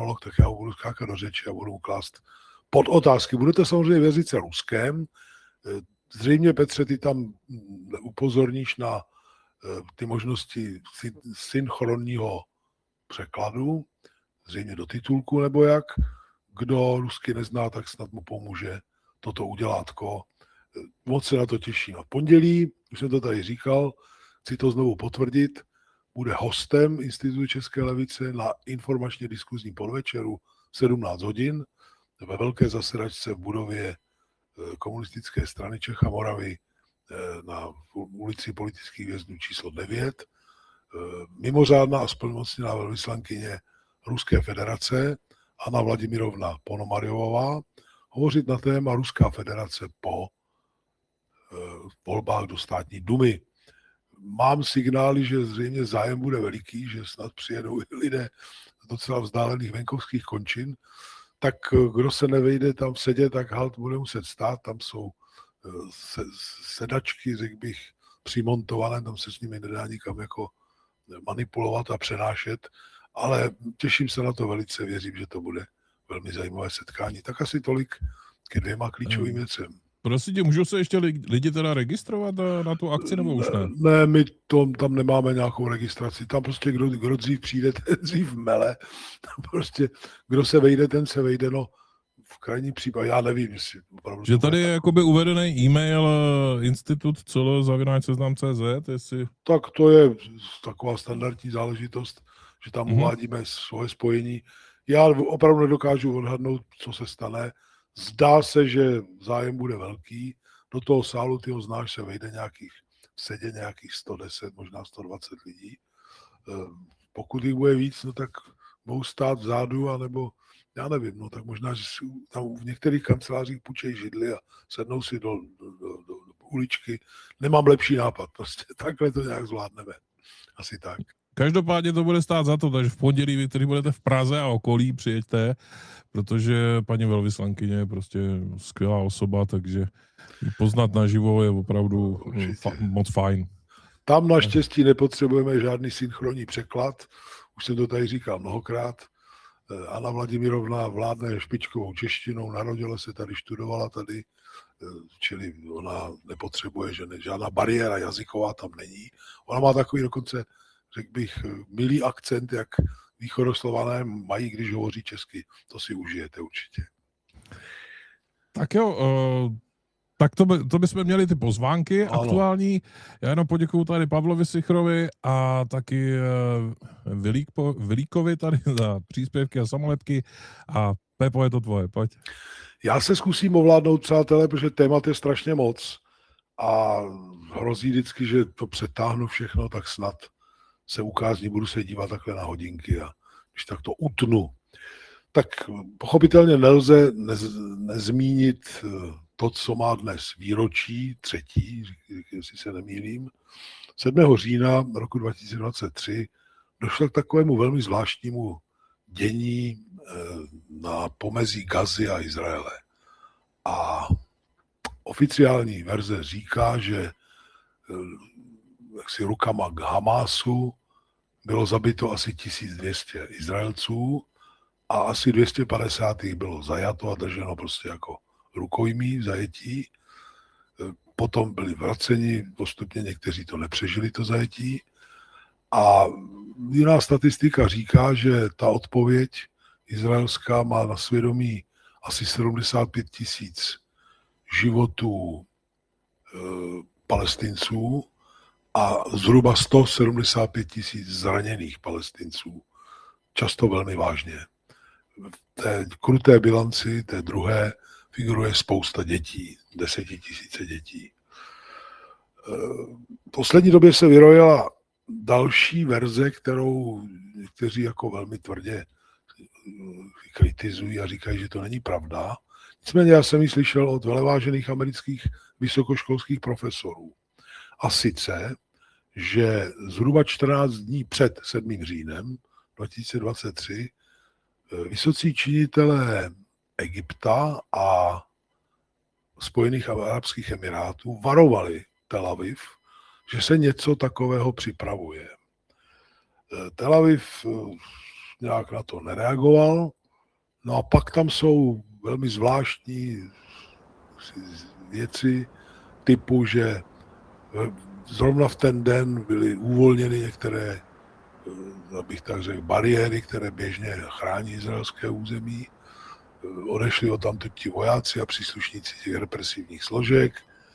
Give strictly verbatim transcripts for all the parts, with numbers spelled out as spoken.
monolog, tak já budu skákat do řeči a budu mu klást pod otázky. Budete samozřejmě v jazyce ruském. Zřejmě, Petře, ty tam upozorníš na ty možnosti synchronního překladu, zřejmě do titulku nebo jak. Kdo rusky nezná, tak snad mu pomůže toto udělátko. Moc se na to těším. A v pondělí, už jsem to tady říkal, chci to znovu potvrdit, bude hostem Institutu České levice na informačně diskuzním podvečeru sedmnáct hodin ve velké zasedačce v budově Komunistické strany Čech a Moravy na ulici Politických vězňů číslo devět. Mimořádná a splnomocněná velvyslankyně Ruské federace Anna Vladimirovna Ponomaryová hovořit na téma Ruská federace po volbách do státní dumy. Mám signály, že zřejmě zájem bude veliký, že snad přijedou lidé z docela vzdálených venkovských končin, tak kdo se nevejde tam sedět, tak halt bude muset stát, tam jsou se, sedačky, řekl bych, přimontované, tam se s nimi nedá nikam jako manipulovat a přenášet, ale těším se na to velice, věřím, že to bude velmi zajímavé setkání. Tak asi tolik ke dvěma klíčovým věcem. Prosím tě, můžou se ještě lidi teda registrovat na, na tu akci, nebo už ne? Ne, my to, tam nemáme nějakou registraci. Tam prostě kdo, kdo dřív přijde, ten dřív mele. Prostě kdo se vejde, ten se vejde. No, v krajním případě, já nevím, jestli opravdu... Že tady je jakoby uvedený e-mail institut celo zavináč seznam tečka cé zet, jestli... Tak to je taková standardní záležitost, že tam mm-hmm. uvádíme svoje spojení. Já opravdu nedokážu odhadnout, co se stane. Zdá se, že zájem bude velký. Do toho sálu, ty ho znáš, se vejde nějakých, v sedě nějakých sto deset, možná sto dvacet lidí. Pokud jich bude víc, no tak mohou stát vzadu, anebo já nevím, no tak možná, že si tam v některých kancelářích půjčejí židli a sednou si do, do, do, do, do uličky. Nemám lepší nápad, prostě takhle to nějak zvládneme. Asi tak. Každopádně to bude stát za to, takže v pondělí, vy, kteří budete v Praze a okolí, přijeďte, protože paní velvyslankyně je prostě skvělá osoba, takže poznat naživo je opravdu fa- moc fajn. Tam naštěstí nepotřebujeme žádný synchronní překlad, už jsem to tady říkal mnohokrát. Anna Vladimirovna vládne špičkovou češtinou, narodila se tady, študovala tady, čili ona nepotřebuje, že ne, žádná bariéra jazyková tam není. Ona má takový dokonce, řekl bych, milý akcent, jak východoslované mají, když hovoří česky. To si užijete určitě. Tak jo, uh, tak to, by, to bychom měli ty pozvánky ano. Aktuální. Já jenom poděkuju tady Pavlovi Sichrovi a taky uh, Vilík, Vilíkovi tady za příspěvky a samoletky. A Pepo, je to tvoje, pojď. Já se zkusím ovládnout, přátelé, protože témat je strašně moc a hrozí vždycky, že to přetáhnu všechno, tak snad se ukázní, budu se dívat takhle na hodinky a když tak to utnu. Tak pochopitelně nelze nez, nezmínit to, co má dnes výročí, třetí, jestli se nemýlím. sedmého října roku dva tisíce dvacet tři došlo k takovému velmi zvláštnímu dění na pomezí Gazy a Izraele. A oficiální verze říká, že jaksi rukama k Hamásu bylo zabito asi tisíc dvě stě Izraelců a asi dvě stě padesát jich bylo zajato a drženo prostě jako rukojmí v zajetí. Potom byli vraceni, postupně někteří to nepřežili, to zajetí. A jiná statistika říká, že ta odpověď izraelská má na svědomí asi sedmdesát pět tisíc životů e, Palestinců a zhruba sto sedmdesát pět tisíc zraněných Palestinců. Často velmi vážně. V té kruté bilanci, té druhé, figuruje spousta dětí, desetitisíce dětí. V poslední době se vyrojila další verze, kterou někteří jako velmi tvrdě kritizují a říkají, že to není pravda. Nicméně já jsem ji slyšel od velevážených amerických vysokoškolských profesorů. A sice, že zhruba čtrnáct dní před sedmým říjnem dva tisíce dvacet tři vysocí činitelé Egypta a Spojených arabských emirátů varovali Tel Aviv, že se něco takového připravuje. Tel Aviv nějak na to nereagoval, No a pak tam jsou velmi zvláštní věci typu, že zrovna v ten den byly uvolněny některé, abych tak řekl, bariéry, které běžně chrání izraelské území. Odešli od tamtud ti vojáci a příslušníci těch represivních složek.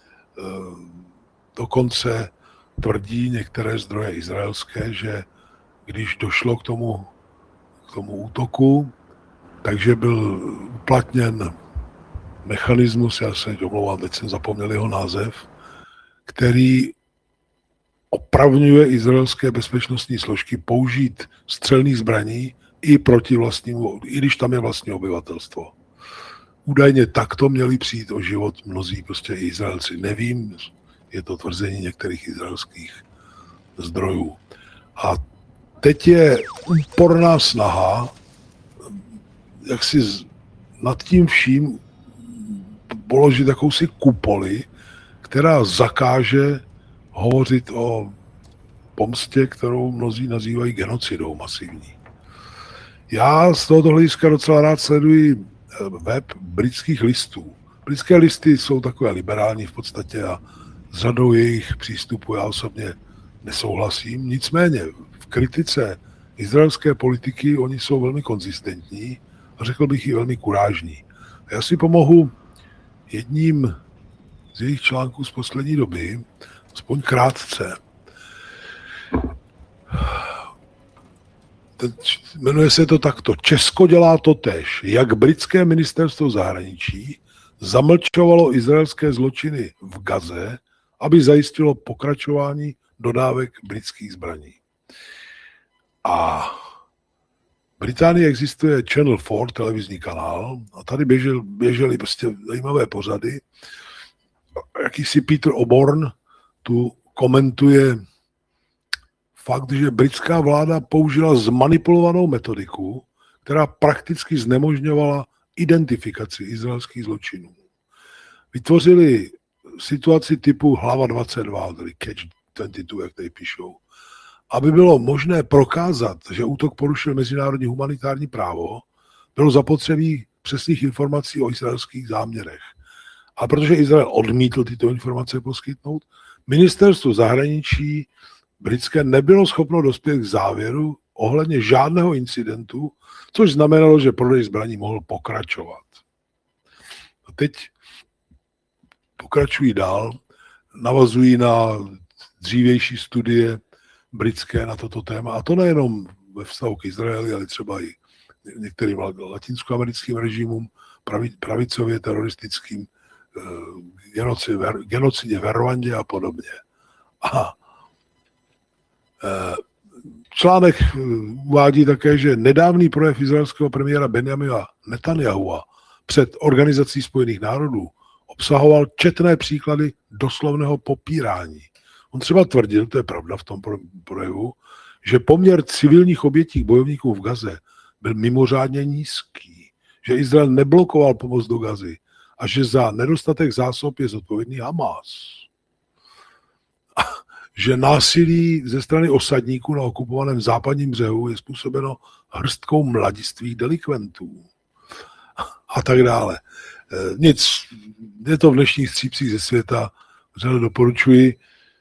Dokonce tvrdí některé zdroje izraelské, že když došlo k tomu, k tomu útoku, takže byl uplatněn mechanismus, já se omlouvám, teď jsem zapomněl jeho název, který opravňuje izraelské bezpečnostní složky použít střelných zbraní i proti vlastnímu, i když tam je vlastní obyvatelstvo. Údajně takto měli přijít o život mnozí prostě i Izraelci. Nevím, je to tvrzení některých izraelských zdrojů. A teď je úporná snaha, jak si nad tím vším položit jakousi kupoli, která zakáže hovořit o pomstě, kterou mnozí nazývají genocidou masivní. Já z tohoto hlediska docela rád sleduji web britských listů. Britské listy jsou takové liberální v podstatě a s řadou jejich přístupů já osobně nesouhlasím. Nicméně v kritice izraelské politiky oni jsou velmi konzistentní a řekl bych i velmi kurážní. Já si pomohu jedním z jejich článků z poslední doby, aspoň krátce. Jmenuje se to takto. Česko dělá totéž. Jak britské ministerstvo zahraničí zamlčovalo izraelské zločiny v Gaze, aby zajistilo pokračování dodávek britských zbraní. A v Británii existuje Channel čtyři, televizní kanál, a tady běžel, běžely prostě zajímavé pořady. Jakýsi Peter Oborn tu komentuje fakt, že britská vláda použila zmanipulovanou metodiku, která prakticky znemožňovala identifikaci izraelských zločinů. Vytvořili situaci typu hlava dvacet dva, tedy catch dvacet dva, jak tady píšou, aby bylo možné prokázat, že útok porušil mezinárodní humanitární právo, bylo zapotřebí přesných informací o izraelských záměrech. A protože Izrael odmítl tyto informace poskytnout, ministerstvo zahraničí britské nebylo schopno dospět k závěru ohledně žádného incidentu, což znamenalo, že prodej zbraní mohl pokračovat. A teď pokračují dál, navazují na dřívější studie britské na toto téma, a to nejenom ve vztahu k Izraeli, ale třeba i některým latinskoamerickým režimům, pravicově teroristickým, genocidě v Rwandě a podobně. A článek uvádí také, že nedávný projev izraelského premiéra Benjamina Netanyahua před Organizací spojených národů obsahoval četné příklady doslovného popírání. On třeba tvrdil, to je pravda v tom projevu, že poměr civilních obětí bojovníků v Gaze byl mimořádně nízký, že Izrael neblokoval pomoc do Gazy a že za nedostatek zásob je zodpovědný Hamás. Že násilí ze strany osadníků na okupovaném západním břehu je způsobeno hrstkou mladistvých delikventů a tak dále. Nic, je to v dnešních střípcích ze světa, vřele doporučuji.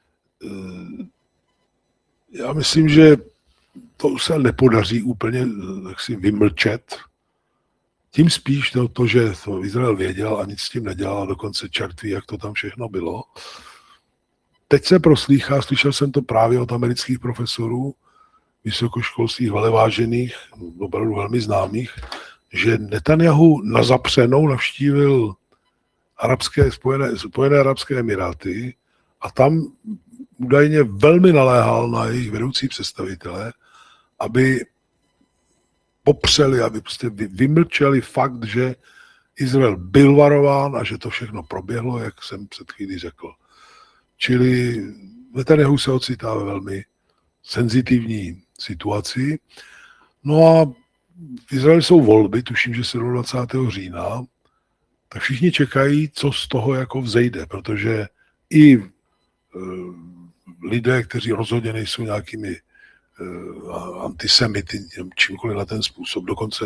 Já myslím, že to se nepodaří úplně jaksi vymlčet. Tím spíš to, to, že to Izrael věděl a nic s tím nedělal, a dokonce čert ví, jak to tam všechno bylo. Teď se proslýchá, slyšel jsem to právě od amerických profesorů, vysokoškolských velevážených, opravdu velmi známých, že Netanyahu na zapřenou navštívil arabské, spojené, spojené arabské emiráty a tam údajně velmi naléhal na jejich vedoucí představitele, aby popřeli, aby prostě vymlčeli fakt, že Izrael byl varován a že to všechno proběhlo, jak jsem před chvílí řekl. Čili Netanyahu se ocitá ve velmi senzitivní situaci. No a v Izraeli jsou volby, tuším, že dvacátého sedmého října, tak všichni čekají, co z toho jako vzejde, protože i e, lidé, kteří rozhodně nejsou nějakými e, antisemity, čímkoliv na ten způsob, dokonce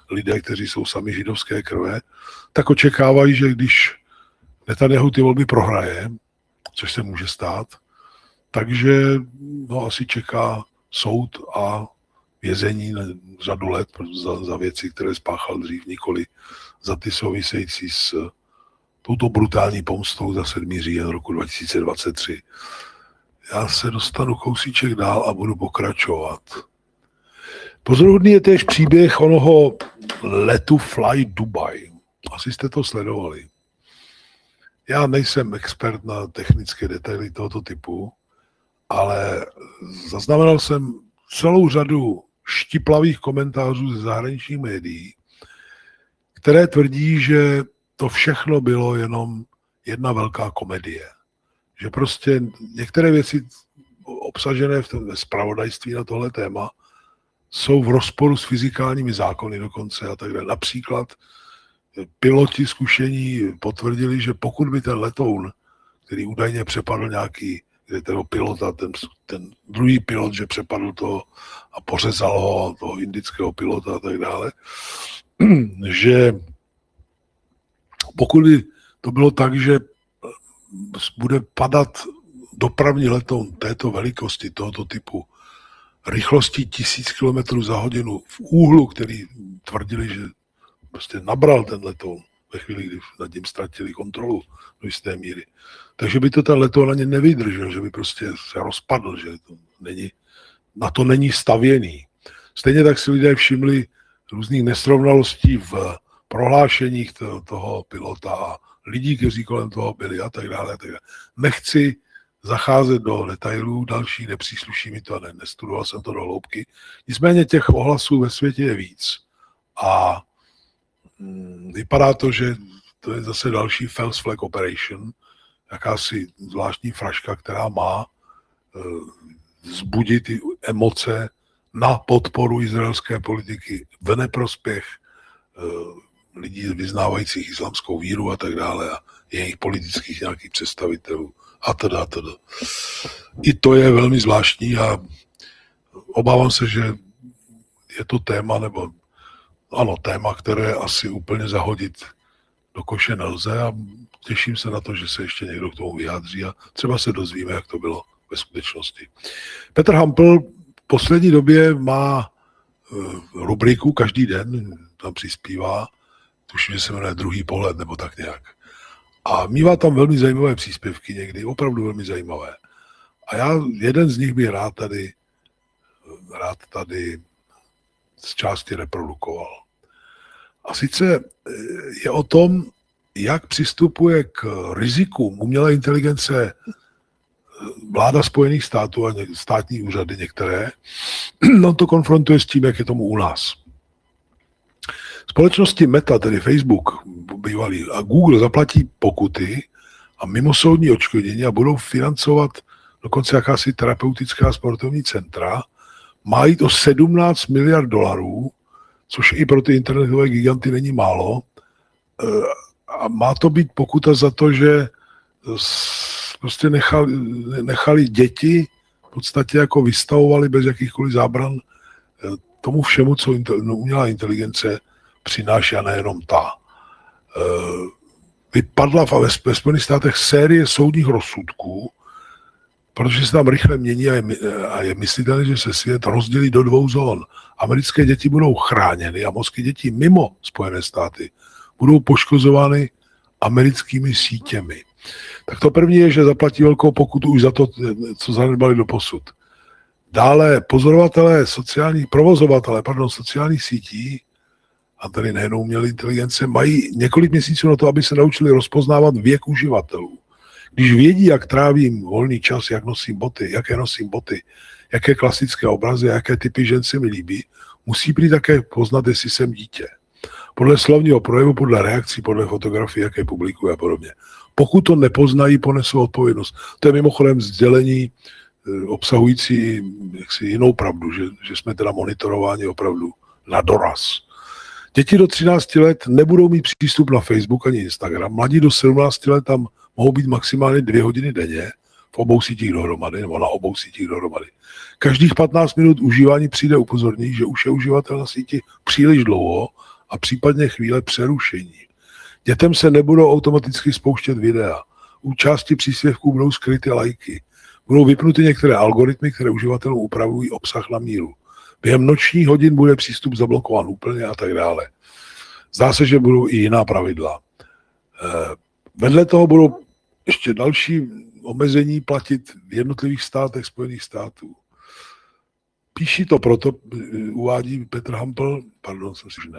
lidé, kteří jsou sami židovské krve, tak očekávají, že když Netanyahu ty volby prohraje, což se může stát, takže no, asi čeká soud a vězení na řadu let za, za věci, které spáchal dřív, nikoli za ty související s touto brutální pomstou za sedmý říjen roku dva tisíce dvacet tři. Já se dostanu kousíček dál a budu pokračovat. Pozoruhodný je též příběh onoho letu Fly Dubai. Asi jste to sledovali. Já nejsem expert na technické detaily tohoto typu, ale zaznamenal jsem celou řadu štiplavých komentářů ze zahraničních médií, které tvrdí, že to všechno bylo jenom jedna velká komedie. Že prostě některé věci obsažené v tom zpravodajství na tohle téma jsou v rozporu s fyzikálními zákony dokonce a tak dále. Například piloti zkušení potvrdili, že pokud by ten letoun, který údajně přepadl nějaký, kde toho pilota, ten, ten druhý pilot, že přepadl toho a pořezal ho, toho indického pilota a tak dále, že pokud by to bylo tak, že bude padat dopravní letoun této velikosti, tohoto typu, rychlostí tisíc kilometrů za hodinu v úhlu, který tvrdili, že prostě nabral ten letoun ve chvíli, kdy nad ním ztratili kontrolu do jisté míry. Takže by to ten letoun ani nevydržel, že by prostě se rozpadl, že to není, na to není stavěný. Stejně tak si lidé všimli různých nesrovnalostí v prohlášeních toho, toho pilota a lidí, kteří kolem toho byli a tak dále. A tak dále. Nechci zacházet do detailů, další nepřísluší mi to a ne, nestudoval jsem to do hloubky. Nicméně těch ohlasů ve světě je víc. A hm, vypadá to, že to je zase další false flag operation, jakási zvláštní fraška, která má e, vzbudit ty emoce na podporu izraelské politiky v neprospěch e, lidí vyznávajících islamskou víru a tak dále a jejich politických nějakých představitelů a teda, a teda. I to je velmi zvláštní a obávám se, že je to téma, nebo ano, téma, které asi úplně zahodit do koše nelze a těším se na to, že se ještě někdo k tomu vyjádří a třeba se dozvíme, jak to bylo ve skutečnosti. Petr Hampl v poslední době má rubriku každý den, tam přispívá, tuším, že se jmenuje Druhý pohled, nebo tak nějak. A mívá tam velmi zajímavé příspěvky někdy, opravdu velmi zajímavé. A já jeden z nich bych rád tady, rád tady z části reprodukoval. A sice je o tom, jak přistupuje k rizikům umělé inteligence vláda Spojených států a státní úřady některé. No to konfrontuje s tím, jak je tomu u nás. Společnosti Meta, tedy Facebook, bývalý, a Google zaplatí pokuty a mimosoudní odškodnění a budou financovat dokonce jakási terapeutická sportovní centra. Má jít o sedmnáct miliard dolarů, což i pro ty internetové giganty není málo. A má to být pokuta za to, že prostě nechali, nechali děti v podstatě jako vystavovali bez jakýchkoliv zábran tomu všemu, co umělá inteligence přináší a nejenom ta. Vypadla ve Spojených státech série soudních rozsudků, protože se tam rychle mění a je, a je myslitelné, že se svět rozdělí do dvou zón. Americké děti budou chráněny a mozky dětí mimo Spojené státy budou poškozovány americkými sítěmi. Tak to první je, že zaplatí velkou pokutu už za to, co zanedbali do posud. Dále pozorovatelé sociálních, provozovatelé, pardon, sociálních sítí, a tady nejenom umělé inteligence, mají několik měsíců na to, aby se naučili rozpoznávat věk uživatelů. Když vědí, jak trávím volný čas, jak nosím boty, jaké nosím boty, jaké klasické obrazy, jaké typy žen se mi líbí, musí prý také poznat, jestli jsem dítě. Podle slovního projevu, podle reakcí, podle fotografií, jaké publikují a podobně. Pokud to nepoznají, ponesou odpovědnost. To je mimochodem sdělení obsahující jaksi jinou pravdu, že, že jsme teda monitorováni opravdu na doraz. Děti do třinácti let nebudou mít přístup na Facebook ani Instagram. Mladí do sedmnácti let tam mohou být maximálně dvě hodiny denně v obou sítích dohromady, nebo na obou sítích dohromady. Každých patnáct minut užívání přijde upozornění, že už je uživatel na síti příliš dlouho a případně chvíle přerušení. Dětem se nebudou automaticky spouštět videa. U části příspěvků budou skryty lajky. Budou vypnuty některé algoritmy, které uživatelům upravují obsah na míru. Během nočních hodin bude přístup zablokován úplně a tak dále. Zdá se, že budou i jiná pravidla. Vedle toho budou ještě další omezení platit v jednotlivých státech Spojených států. Píší to proto, uvádí Petr Hampl, pardon, jsem si, že ne.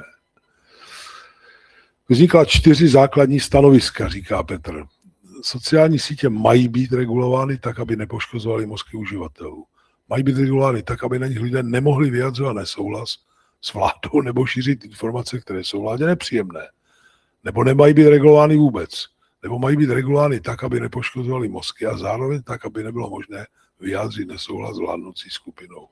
Vznikla čtyři základní stanoviska, říká Petr. Sociální sítě mají být regulovány tak, aby nepoškozovaly mozky uživatelů. Mají být regulovány tak, aby na nich lidé nemohli vyjadřovat nesouhlas s vládou nebo šířit informace, které jsou vládě nepříjemné. Nebo nemají být regulovány vůbec. Nebo mají být regulovány tak, aby nepoškozovaly mozky a zároveň tak, aby nebylo možné vyjádřit nesouhlas s vládnoucí skupinou.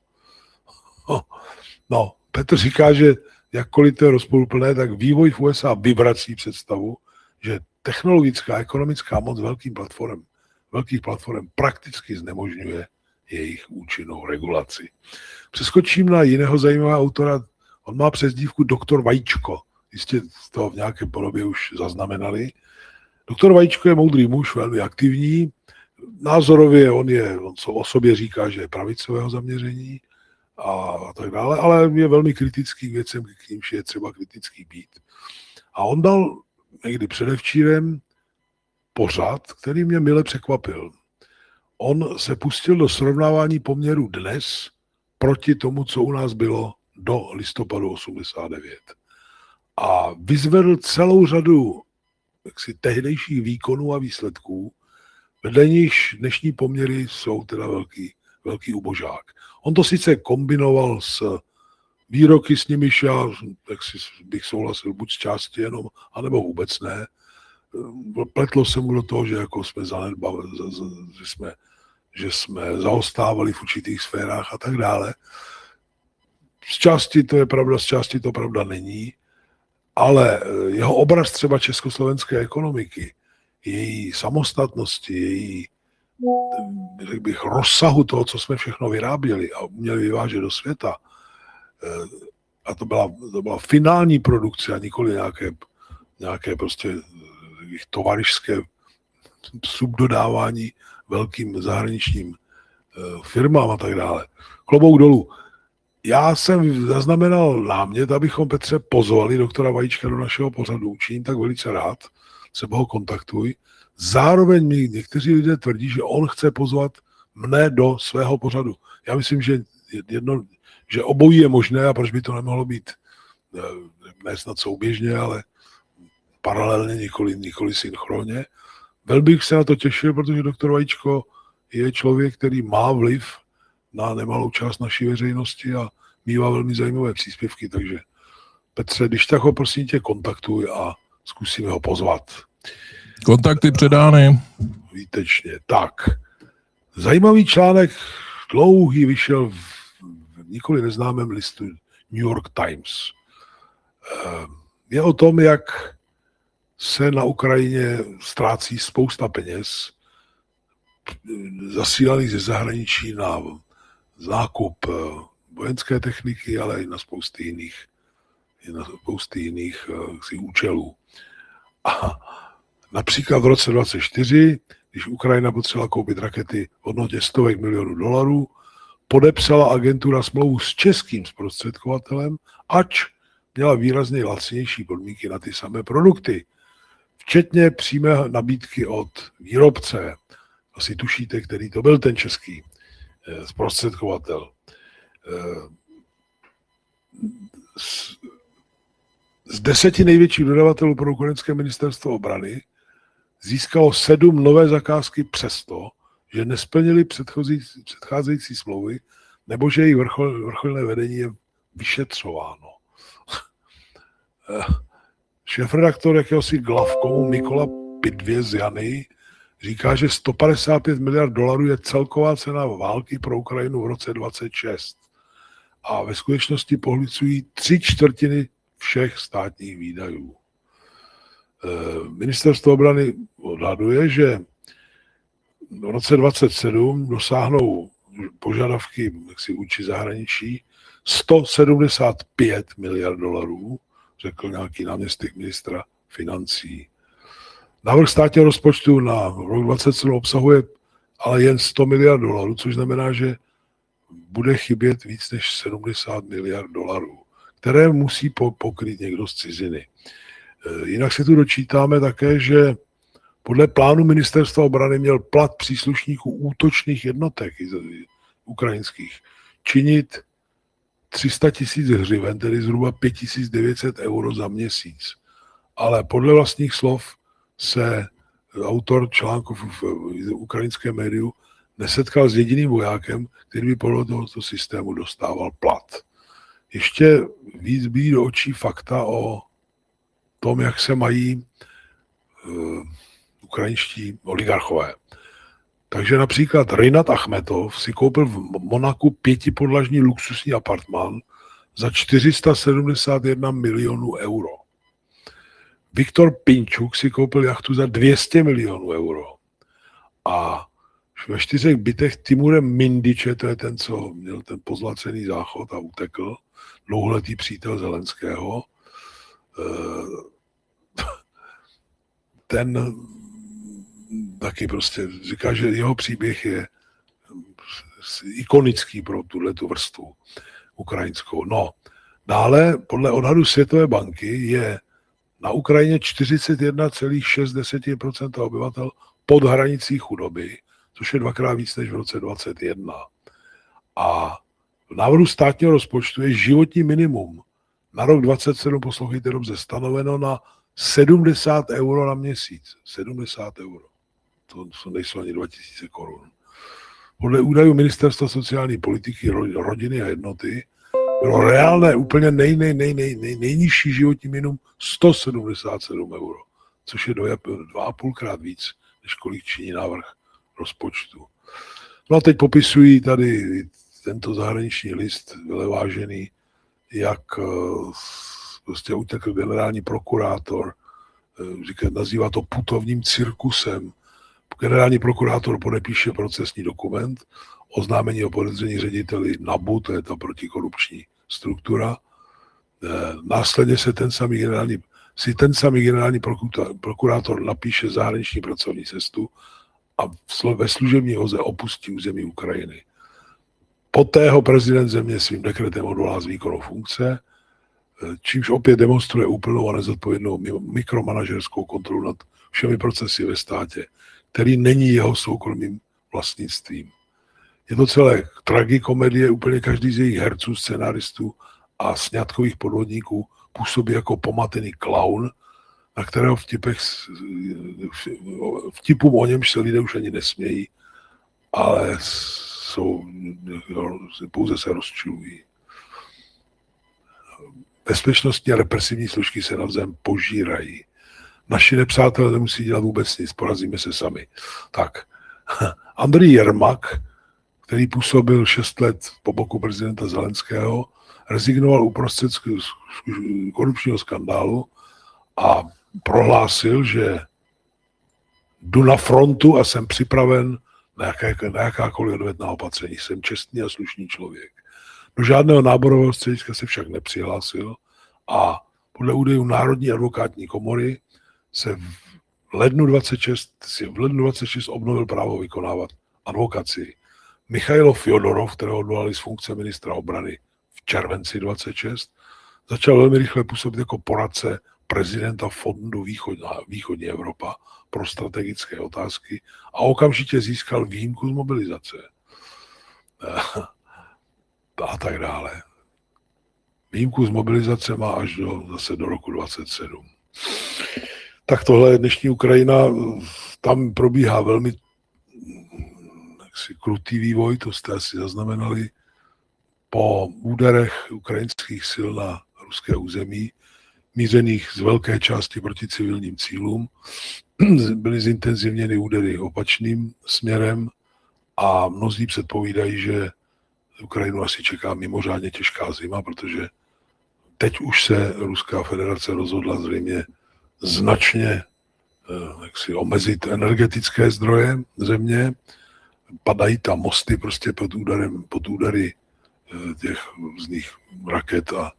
No, Petr říká, že jakkoliv to je rozporuplné, tak vývoj v U S A vyvrací představu, že technologická a ekonomická moc velkým platform, velkých platform prakticky znemožňuje jejich účinnou regulaci. Přeskočím na jiného zajímavého autora, on má přezdívku doktor Vajíčko, jistě to v nějaké podobě už zaznamenali. Doktor Vajíčko je moudrý muž, velmi aktivní, názorově on je, on o sobě říká, že je pravicového zaměření a, a tak dále, ale je velmi kritický k věcem, k nímž je třeba kritický být. A on dal někdy předevčírem pořad, který mě mile překvapil. On se pustil do srovnávání poměru dnes proti tomu, co u nás bylo do listopadu osmdesát devět. A vyzvedl celou řadu jaksi tehdejších výkonů a výsledků, vedle nichž dnešní poměry jsou teda velký, velký ubožák. On to sice kombinoval s výroky, s nimiž já tak si bych souhlasil buď z části jenom, anebo vůbec ne. Pletlo se mu do toho, že jako jsme zanedbali, že jsme, že jsme zaostávali v určitých sférách a tak dále. Z části to je pravda, z části to pravda není, ale jeho obraz třeba československé ekonomiky, její samostatnosti, její, řekl bych, rozsahu toho, co jsme všechno vyráběli a měli vyvážet do světa, a to byla, to byla finální produkce a nikoli nějaké, nějaké prostě tovarišské subdodávání velkým zahraničním firmám a tak dále. Klobouk dolů. Já jsem zaznamenal námět, abychom, Petře, pozvali doktora Vajíčka do našeho pořadu. Učiním tak velice rád, se ho kontaktuj. Zároveň mi někteří lidé tvrdí, že on chce pozvat mne do svého pořadu. Já myslím, že jedno, že obojí je možné a proč by to nemohlo být ne snad souběžně, ale paralelně, nikoli, nikoli synchronně. Velmi bych se na to těšil, protože doktor Vajíčko je člověk, který má vliv na nemalou část naší veřejnosti a mívá velmi zajímavé příspěvky, takže Petře, když tak ho prosím tě kontaktuj a zkusíme ho pozvat. Kontakty předány. Výtečně. Tak, zajímavý článek, dlouhý, vyšel v, v nikoli neznámém listu New York Times. Je o tom, jak se na Ukrajině ztrácí spousta peněz, zasílaných ze zahraničí na nákup vojenské techniky, ale i na spousty jiných, i na spousty jiných si, účelů. A například v roce dvacet čtyři, když Ukrajina potřebovala koupit rakety v hodnotě stovek milionů dolarů, podepsala agentura smlouvu s českým zprostředkovatelem, ač měla výrazně lacnější podmínky na ty samé produkty, včetně přímé nabídky od výrobce. Asi tušíte, který to byl ten český zprostředkovatel. Z, z deseti největších dodavatelů pro ukrajinské ministerstvo obrany získalo sedm nové zakázky přesto, že nesplnili předchozí, předcházející smlouvy, nebo že jejich vrchol, vrcholné vedení je vyšetřováno. Šéfredaktor jakéhosi Glavkomu Mikola Pidvě z Jany říká, že sto padesát pět miliard dolarů je celková cena války pro Ukrajinu v roce dvacet šest. A ve skutečnosti pohlcují tři čtvrtiny všech státních výdajů. Ministerstvo obrany odhaduje, že v roce dvacet sedm dosáhnou požadavky jaksi vůči zahraničí sto sedmdesát pět miliard dolarů, řekl nějaký náměstek ministra financí. Návrh státního rozpočtu na rok dvacet sedm obsahuje ale jen sto miliard dolarů, což znamená, že bude chybět víc než sedmdesát miliard dolarů, které musí pokrýt někdo z ciziny. Jinak se tu dočítáme také, že podle plánu ministerstva obrany měl plat příslušníků útočných jednotek ukrajinských činit tři sta tisíc hřiven, tedy zhruba pět tisíc devět set euro za měsíc. Ale podle vlastních slov se autor článku v ukrajinském médiu nesetkal s jediným vojákem, který by podle tohoto systému dostával plat. Ještě víc bíjí do očí fakta o tom, jak se mají uh, ukrajinští oligarchové. Takže například Rinat Achmetov si koupil v Monaku pětipodlažní luxusní apartmán za čtyři sta sedmdesát jedna milionů euro. Viktor Pinčuk si koupil jachtu za dvě stě milionů euro. A ve čtyřech bytech Timurem Mindiče, to je ten, co měl ten pozlacený záchod a utekl, dlouholetý přítel Zelenského, ten taky prostě říká, že jeho příběh je ikonický pro tuhletu vrstvu ukrajinskou. No, dále podle odhadu Světové banky je na Ukrajině čtyřicet jedna celá šest procenta obyvatel pod hranicí chudoby, což je dvakrát víc než v roce dvacet jedna. A v návrhu státního rozpočtu je životní minimum na rok dvacet sedm, poslouchejte dobře, stanoveno na sedmdesát euro na měsíc. sedmdesát euro. To nejsou ani dva tisíce korun. Podle údajů Ministerstva sociální politiky, rodiny a jednoty bylo reálné úplně nej, nej, nej, nej, nej, nejnižší životní minimum sto sedmdesát sedm euro, což je dva a půlkrát víc, než kolik činí návrh rozpočtu. No a teď popisují tady tento zahraniční list velevážený, jak prostě utekl generální prokurátor, říká, nazývá to putovním cirkusem. Generální prokurátor podepíše procesní dokument, oznámení o podezření řediteli NABU, to je ta protikorupční struktura. Následně se ten samý generální, si ten samý generální prokurátor napíše zahraniční pracovní cestu a ve služební voze opustí území Ukrajiny. Poté ho prezident země svým dekretem odvolá z výkonu funkce, čímž opět demonstruje úplnou a nezodpovědnou mikromanažerskou kontrolu nad všemi procesy ve státě, který není jeho soukromým vlastnictvím. Je to celé tragikomedie, úplně každý z jejich herců, scenáristů a sňatkových podvodníků působí jako pomatený klaun, na kterého vtipech, vtipům o němž se lidé už ani nesmějí, ale jsou, pouze se rozčilují. Bezpečnostní a represivní složky se navzájem požírají. Naši nepřátelé nemusí dělat vůbec nic, porazíme se sami. Tak, Andrej Jermak, který působil šest let po boku prezidenta Zelenského, rezignoval uprostřed korupčního skandálu a prohlásil, že jdu na frontu a jsem připraven na, jaké, na jakákoliv odvetná opatření. Jsem čestný a slušný člověk. Do žádného náborového střediska se však nepřihlásil a podle údajů Národní advokátní komory se v lednu dvacet šest, si v lednu dvacet šest obnovil právo vykonávat advokaci. Michailo Fjodorov, kterého odvolali z funkce ministra obrany v červenci dvacet šest, začal velmi rychle působit jako poradce prezidenta Fondu Východní, Východní Evropa pro strategické otázky a okamžitě získal výjimku z mobilizace. A tak dále. Výjimku z mobilizace má až do, zase do roku dvacet sedm. Tak tohle je dnešní Ukrajina. Tam probíhá velmi jaksi krutý vývoj, to jste asi zaznamenali. Po úderech ukrajinských sil na ruské území, mířených z velké části proti civilním cílům, byly zintenzivněny údery opačným směrem a mnozí předpovídají, že Ukrajinu asi čeká mimořádně těžká zima, protože teď už se Ruská federace rozhodla zřejmě značně jak si omezit energetické zdroje země. Padají tam mosty prostě pod úderem, pod údery těch různých raket a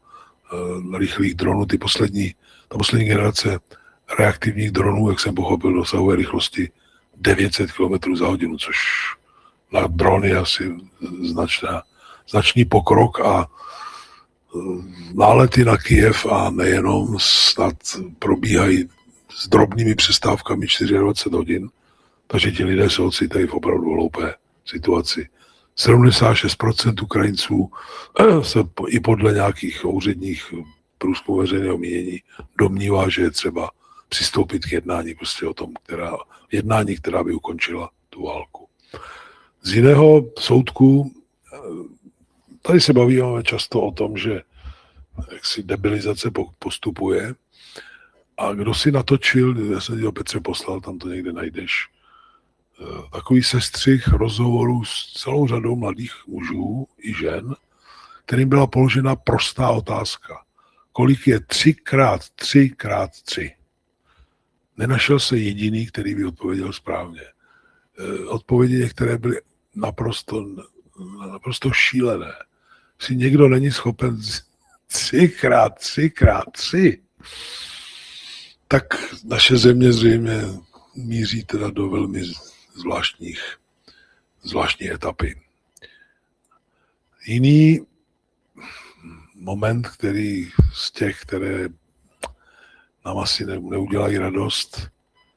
rychlých dronů. Ty poslední, ta poslední generace reaktivních dronů, jak jsem pochopil, dosahuje rychlosti devět set kilometrů za hodinu, což na drony je asi značná, značný pokrok a nálety na Kyjev a nejenom snad probíhají s drobnými přestávkami dvacet čtyři hodin, takže ti lidé se ocitají v opravdu hloupé situaci. sedmdesát šest procent Ukrajinců se i podle nějakých úředních průzkumů veřejného mínění domnívá, že je třeba přistoupit k jednání prostě o tom, která, jednání, která by ukončila tu válku. Z jiného soudku, tady se bavíme často o tom, že jaksi debilizace postupuje a kdo si natočil, já jsem ti ho Petře poslal, tam to někde najdeš, takový sestřih rozhovorů s celou řadou mladých mužů i žen, kterým byla položena prostá otázka. Kolik je tři krát tři krát tři? Nenašel se jediný, který by odpověděl správně. Odpovědi některé byly naprosto, naprosto šílené. Si někdo není schopen tři krát tři krát tři, tak naše země zřejmě míří teda do velmi zvláštních, zvláštní etapy. Jiný moment, který z těch, které nám asi ne, neudělají radost,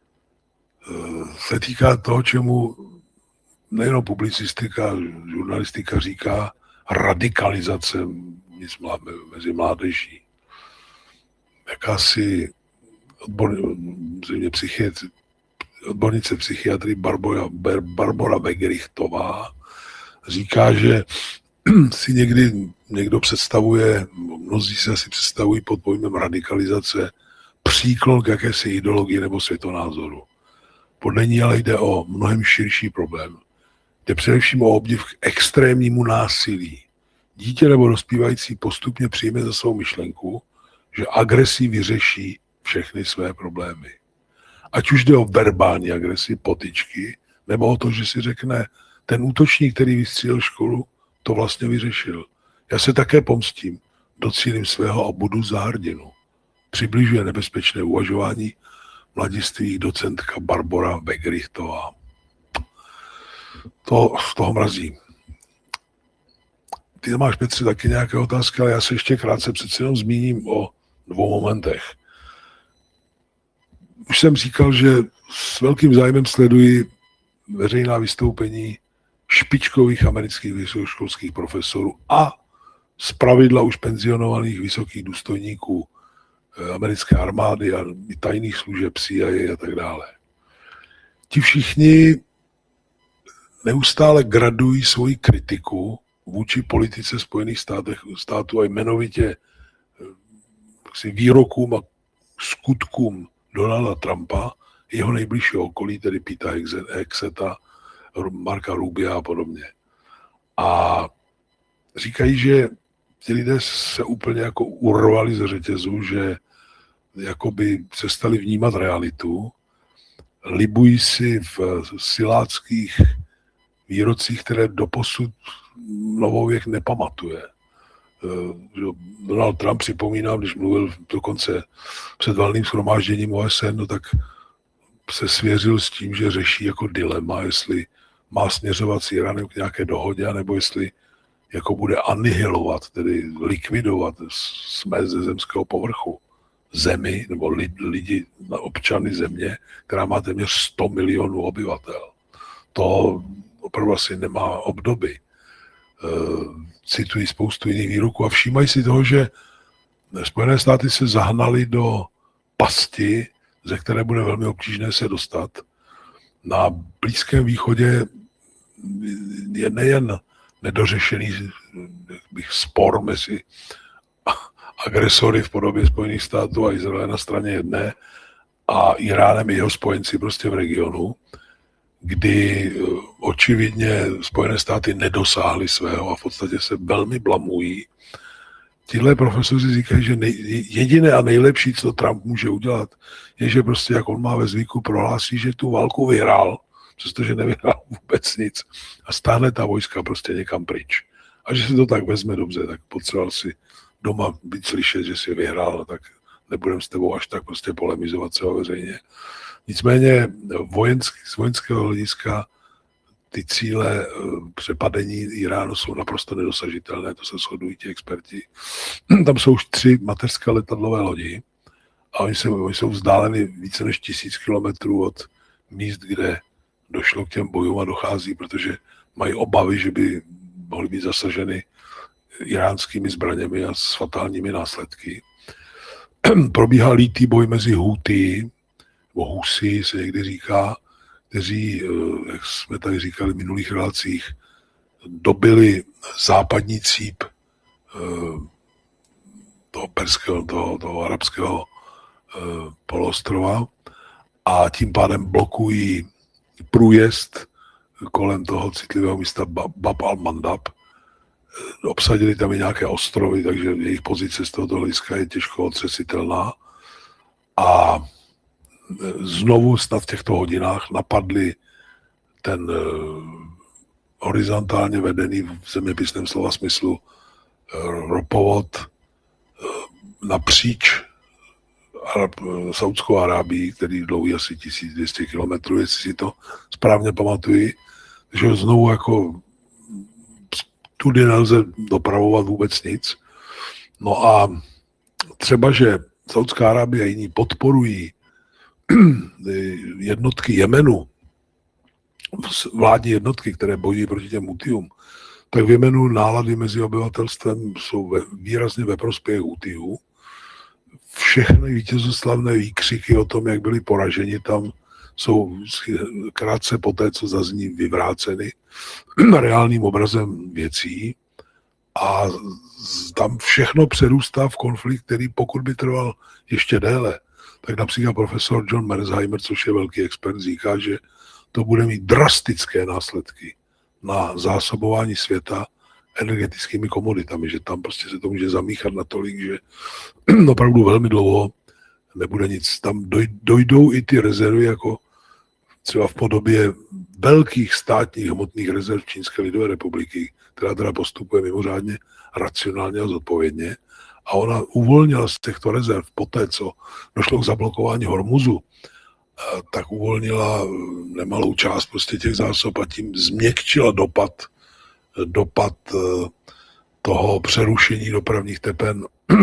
se týká toho, čemu nejenom publicistika, žurnalistika říká radikalizace mezi mládeží. Jakási odbor, zřejmě psychiatri, odbornice psychiatry Barbora, Barbora Wegerichtová říká, že si někdy někdo představuje, mnozí se asi představují pod pojmem radikalizace příklon k jakési ideologii nebo světonázoru. Podle ní ale jde o mnohem širší problém. Jde především o obdiv k extrémnímu násilí. Dítě nebo dospívající postupně přijme za svou myšlenku, že agresí vyřeší všechny své problémy. Ať už jde o verbální agresi, potyčky, nebo o to, že si řekne, ten útočník, který vystřílel školu, to vlastně vyřešil. Já se také pomstím, docílím svého a budu za hrdinu. Přibližuje nebezpečné uvažování mladistvých docentka Barbora Wegerichtová. To z toho mrazí. Ty máš, Petře, taky nějaké otázky, ale já se ještě krátce přece jenom zmíním o dvou momentech. Už jsem říkal, že s velkým zájmem sleduji veřejná vystoupení špičkových amerických vysokoškolských profesorů a zpravidla už penzionovaných vysokých důstojníků americké armády a tajných služeb C I A a tak dále. Ti všichni neustále gradují svoji kritiku vůči politice Spojených států a jmenovitě výrokům a skutkům Donalda Trumpa, jeho nejbližšího okolí, tedy Peta Hexeta, Marka Rubia a podobně. A říkají, že ti lidé se úplně jako urvali ze řetězu, že jakoby přestali vnímat realitu, libují si v siláckých výrocích, které doposud novověk nepamatuje. Donald Trump, připomínám, když mluvil dokonce před valným shromážděním O S N, no tak se svěřil s tím, že řeší jako dilema, jestli má směřovat s Iranem k nějaké dohodě, nebo jestli jako bude anihilovat, tedy likvidovat směs ze zemského povrchu zemi, nebo lidi, občany země, která má téměř sto milionů obyvatel. To opravdu asi nemá obdoby. Citují spoustu jiných výroků a všímají si toho, že Spojené státy se zahnaly do pasti, ze které bude velmi obtížné se dostat. Na Blízkém východě je nejen nedořešený bych, spor mezi agresory v podobě Spojených států a Izraele na straně jedné a Iránem i jeho spojenci prostě v regionu, kdy očividně Spojené státy nedosáhly svého a v podstatě se velmi blamují. Tihle profesoři říkají, že nej, jediné a nejlepší, co Trump může udělat, je, že prostě, jak on má ve zvyku, prohlásí, že tu válku vyhrál, přestože nevyhrál vůbec nic a stáhne ta vojska prostě někam pryč. A že se to tak vezme dobře, tak potřeboval si doma být slyšet, že si vyhrál, tak nebudem s tebou až tak prostě polemizovat třeba veřejně. Nicméně vojenský, z vojenského hlediska ty cíle přepadení Iránu jsou naprosto nedosažitelné, to se shodují ti experti. Tam jsou už tři mateřské letadlové lodi a oni, se, oni jsou vzdáleni více než tisíc kilometrů od míst, kde došlo k těm bojům a dochází, protože mají obavy, že by mohly být zasaženy iránskými zbraněmi a s fatálními následky. Probíhá lítý boj mezi Houthi, nebo Husy se někdy říká, kteří, jak jsme tady říkali v minulých relacích, dobili západní cíp toho perského, toho, toho arabského poloostrova a tím pádem blokují průjezd kolem toho citlivého místa Bab al-Mandab. Obsadili tam i nějaké ostrovy, takže jejich pozice z tohoto hlediska je těžko otřesitelná. A znovu snad v těchto hodinách napadli ten horizontálně vedený v zeměpisném slova smyslu ropovod napříč Saudskou Arábii, který dlouhý asi tisíc dvě stě kilometrů, jestli si to správně pamatuji, že znovu jako tudy nelze dopravovat vůbec nic. No a třeba, že Saudská Arábie a jiní podporují jednotky Jemenu, vládní jednotky, které bojují proti těm Hutijům, tak v Jemenu nálady mezi obyvatelstvem jsou ve, výrazně ve prospěch Hutijů. Všechny vítězoslavné výkřiky o tom, jak byli poraženi, tam jsou krátce poté, co zazní, vyvráceny reálným obrazem věcí a tam všechno přerůstá v konflikt, který pokud by trval ještě déle, tak například profesor John Merzheimer, což je velký expert, říká, že to bude mít drastické následky na zásobování světa energetickými komoditami, že tam prostě se to může zamíchat natolik, že opravdu velmi dlouho nebude nic. Tam dojdou i ty rezervy, jako třeba v podobě velkých státních hmotných rezerv Čínské lidové republiky, která teda postupuje mimořádně racionálně a zodpovědně. A ona uvolnila z těchto rezerv poté, co došlo k zablokování Hormuzu, tak uvolnila nemalou část prostě těch zásob a tím změkčila dopad, dopad toho přerušení dopravních tepen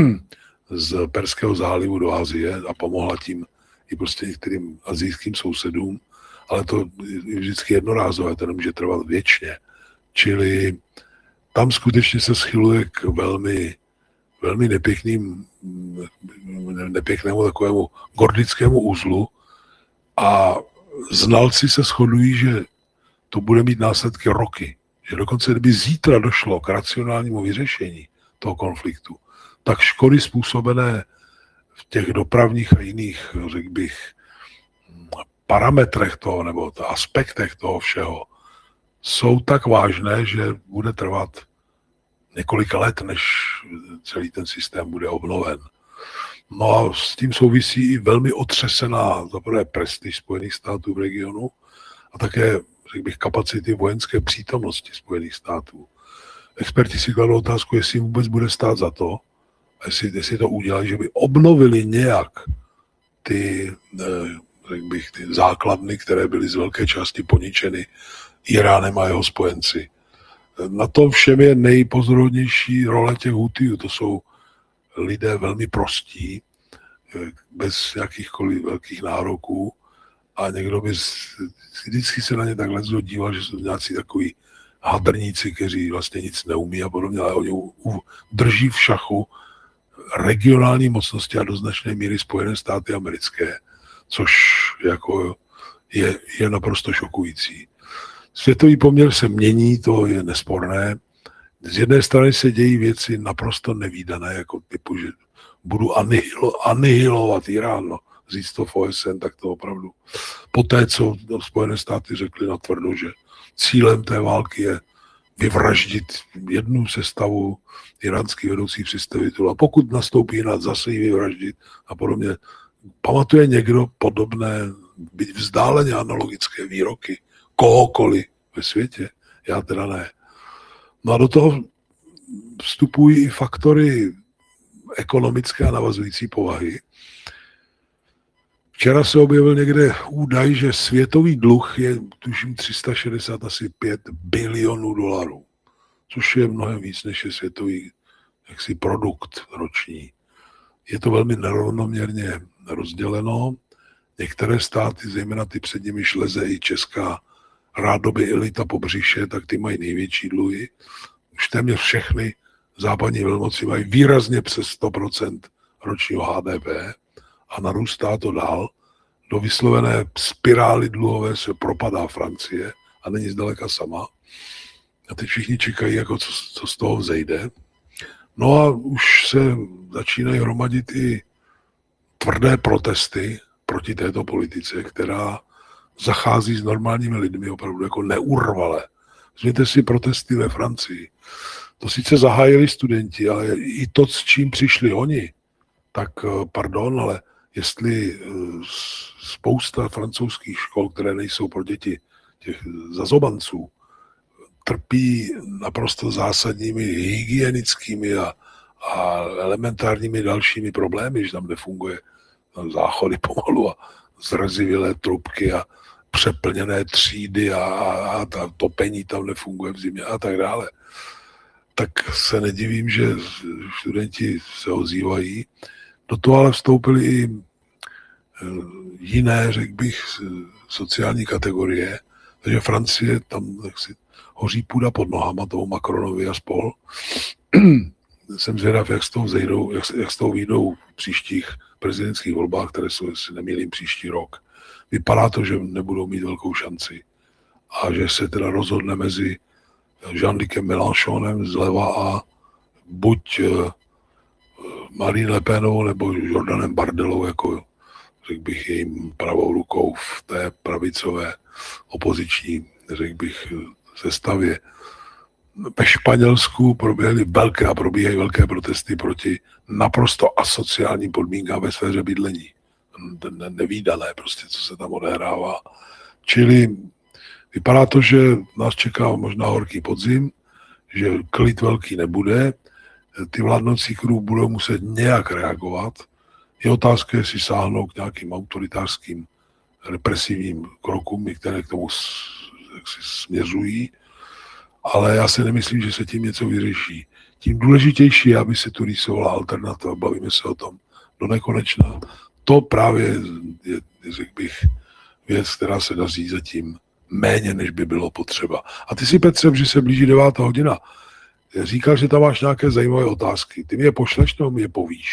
z Perského zálivu do Asie a pomohla tím i prostě některým asijským sousedům, ale to je vždycky jednorázové, to nemůže trvat věčně. Čili tam skutečně se schyluje k velmi, velmi nepěkným, nepěknému takovému gordickému uzlu a znalci se shodují, že to bude mít následky roky. Že dokonce, kdyby zítra došlo k racionálnímu vyřešení toho konfliktu, tak škody způsobené v těch dopravních a jiných, řekl bych, parametrech toho nebo aspektech toho všeho jsou tak vážné, že bude trvat několika let, než celý ten systém bude obnoven. No a s tím souvisí i velmi otřesená zaprvé prestiž Spojených států v regionu a také, řekl bych, kapacity vojenské přítomnosti Spojených států. Experti si kladou otázku, jestli vůbec bude stát za to, jestli, jestli to udělají, že by obnovili nějak ty, řekl bych, ty základny, které byly z velké části poničeny Iránem a jeho spojenci. Na tom všem je nejpozorodnější role těch Hutijů. To jsou lidé velmi prostí, bez jakýchkoliv velkých nároků a někdo by vždycky se na ně takhle díval, že jsou nějací takový hadrníci, kteří vlastně nic neumí a podobně, ale oni drží v šachu regionální mocnosti a do značné míry Spojené státy americké, což jako je, je naprosto šokující. Světový poměr se mění, to je nesporné. Z jedné strany se dějí věci naprosto nevídané, jako typu, že budu anihilo, anihilovat Irán, no, říct to v O S N, tak to opravdu. Poté, co Spojené státy řekly natvrdo, že cílem té války je vyvraždit jednu sestavu iránských vedoucích představitelů a pokud nastoupí na zase ji vyvraždit a podobně. Pamatuje někdo podobné, byť vzdáleně analogické výroky kohokoliv ve světě? Já teda ne. No a do toho vstupují i faktory ekonomické a navazující povahy. Včera se objevil někde údaj, že světový dluh je, tuším, tři sta šedesát asi pět bilionů dolarů, což je mnohem víc, než je světový jaksi produkt roční. Je to velmi nerovnoměrně rozděleno. Některé státy, zejména ty před nimi šleze i česká rádoby elita pobřiše, tak ty mají největší dluhy. Už téměř všechny západní velmoci mají výrazně přes sto procent ročního H D P a narůstá to dál. Do vyslovené spirály dluhové se propadá Francie a není zdaleka sama. A teď všichni čekají, jako co, co z toho vzejde. No a už se začínají hromadit i tvrdé protesty proti této politice, která zachází s normálními lidmi opravdu jako neurvale. Vezměte si protesty ve Francii. To sice zahájili studenti, ale i to, s čím přišli oni, tak pardon, ale jestli spousta francouzských škol, které nejsou pro děti těch zazobanců, trpí naprosto zásadními hygienickými a, a elementárními dalšími problémy, že tam nefunguje záchody pomalu a zrazivělé trubky a přeplněné třídy a, a, a ta topení tam nefunguje v zimě a tak dále. Tak se nedivím, že studenti se ozývají. Do toho ale vstoupily i jiné, řekl bych, sociální kategorie. Takže Francie, tam si hoří půda pod nohama toho Macronovi a spol. Jsem zvědav, jak z toho zejdou, jak, jak z toho vyjdou v příštích prezidentských volbách, které jsou, jestli nemýlím, příští rok. Vypadá to, že nebudou mít velkou šanci a že se teda rozhodne mezi Jean-Lucem Mélenchonem zleva a buď Marine Le Penovou nebo Jordanem Bardelou, jako řekl bych jejím pravou rukou v té pravicové opoziční, řekl bych, sestavě. Ve Španělsku proběhly velké a probíhají velké protesty proti naprosto asociálním podmínkám ve sféře bydlení. Ne, nevídané prostě, co se tam odehrává. Čili vypadá to, že nás čeká možná horký podzim, že klid velký nebude, ty vládnoucí kruh budou muset nějak reagovat. Je otázka, jestli sáhnou k nějakým autoritářským represivním krokům, které k tomu směřují, ale já si nemyslím, že se tím něco vyřeší. Tím důležitější je, aby se tu rýsovala alternativa, bavíme se o tom do nekonečna. To právě je, řekl bych, věc, která se daří zatím méně, než by bylo potřeba. A ty si, Petře, že se blíží devátá hodina, říkal, že tam máš nějaké zajímavé otázky. Ty mi je pošleš, nebo mi je povíš?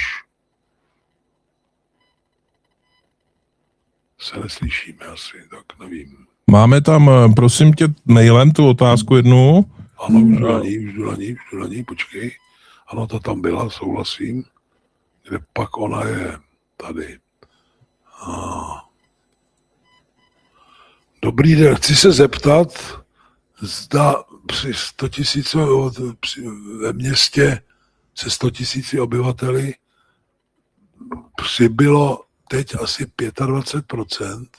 Se neslyšíme asi, tak nevím. Máme tam, prosím tě, mailem tu otázku jednu. Ano, už jdu na ní, už jdu na ní, už jdu na ní, počkej. Ano, ta tam byla, souhlasím. Kde pak ona je? Tady. Ah. Dobrý den, chci se zeptat, zda při sto tisíc ve městě se sto tisíci obyvateli přibylo teď asi dvacet pět procent